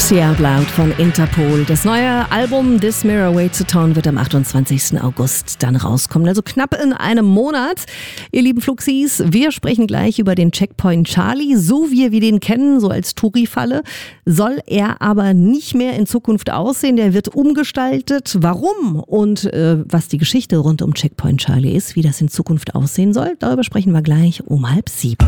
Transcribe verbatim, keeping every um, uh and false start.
Say Out Loud von Interpol. Das neue Album This Mirror Waits a Town wird am achtundzwanzigsten August dann rauskommen. Also knapp in einem Monat. Ihr lieben Fluxis, wir sprechen gleich über den Checkpoint Charlie. So wie wir den kennen, so als Touri-Falle, soll er aber nicht mehr in Zukunft aussehen. Der wird umgestaltet. Warum und äh, was die Geschichte rund um Checkpoint Charlie ist, wie das in Zukunft aussehen soll, darüber sprechen wir gleich um halb sieben.